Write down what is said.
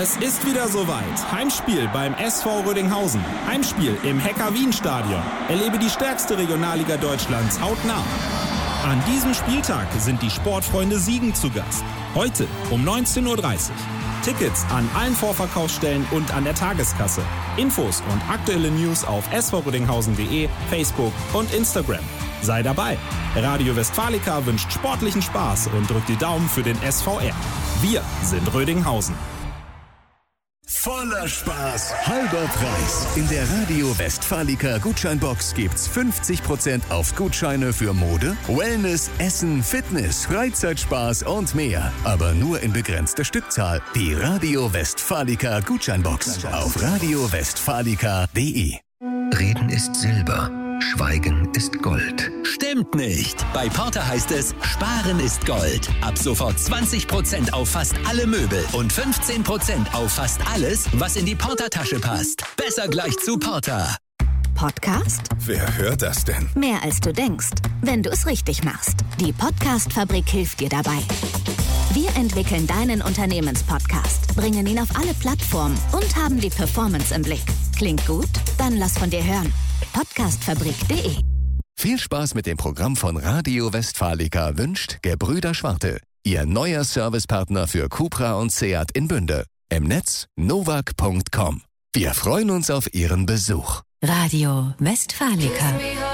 Es ist wieder soweit. Heimspiel beim SV Rödinghausen. Heimspiel im Hecker-Wien-Stadion. Erlebe die stärkste Regionalliga Deutschlands hautnah. An diesem Spieltag sind die Sportfreunde Siegen zu Gast. Heute um 19:30 Uhr. Tickets an allen Vorverkaufsstellen und an der Tageskasse. Infos und aktuelle News auf svrödinghausen.de, Facebook und Instagram. Sei dabei. Radio Westfalica wünscht sportlichen Spaß und drückt die Daumen für den SVR. Wir sind Rödinghausen. Voller Spaß, halber Preis. In der Radio Westfalica Gutscheinbox gibt's 50% auf Gutscheine für Mode, Wellness, Essen, Fitness, Freizeitspaß und mehr. Aber nur in begrenzter Stückzahl. Die Radio Westfalica Gutscheinbox auf radiowestfalica.de. Reden ist Silber, Schweigen ist Gold. Stimmt nicht. Bei Porter heißt es, Sparen ist Gold. Ab sofort 20% auf fast alle Möbel und 15% auf fast alles, was in die Porter-Tasche passt. Besser gleich zu Porter. Podcast? Wer hört das denn? Mehr als du denkst, wenn du es richtig machst. Die Podcast-Fabrik hilft dir dabei. Wir entwickeln deinen Unternehmenspodcast, bringen ihn auf alle Plattformen und haben die Performance im Blick. Klingt gut? Dann lass von dir hören. Podcastfabrik.de. Viel Spaß mit dem Programm von Radio Westfalica wünscht Gebrüder Schwarte. Ihr neuer Servicepartner für Cupra und Seat in Bünde. Im Netz novak.com. Wir freuen uns auf Ihren Besuch. Radio Westfalica.